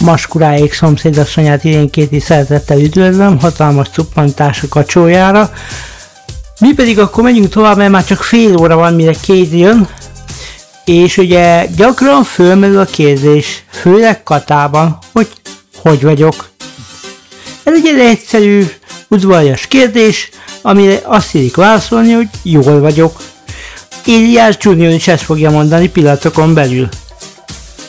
Maskuráék szomszédasszonyát idénként is szeretettel üdvözlöm, hatalmas cuppantás a kacsójára. Mi pedig akkor megyünk tovább, mert már csak fél óra van, mire Kate jön. És ugye gyakran fölmerül a kérdés, főleg Katában, hogy vagyok. Ez egy egyszerű, udvarias kérdés, amire azt illik válaszolni, hogy jól vagyok. Iliás Junior is ezt fogja mondani pillanatokon belül.